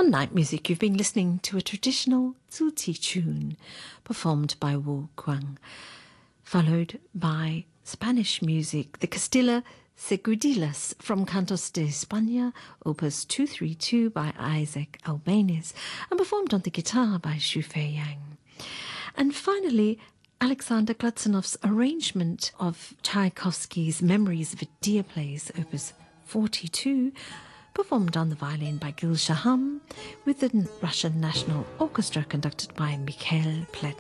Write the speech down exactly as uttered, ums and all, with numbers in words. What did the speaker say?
On Night Music, you've been listening to a traditional Tzuti tune performed by Wu Guang, followed by Spanish music, the Castilla Segudilas from Cantos de España, opus two thirty-two by Isaac Albéniz, and performed on the guitar by Xu Fei Yang. And finally, Alexander Glutzonov's arrangement of Tchaikovsky's Memories of a Deer Place, opus forty-two, performed on the violin by Gil Shaham, with the Russian National Orchestra conducted by Mikhail Pletny.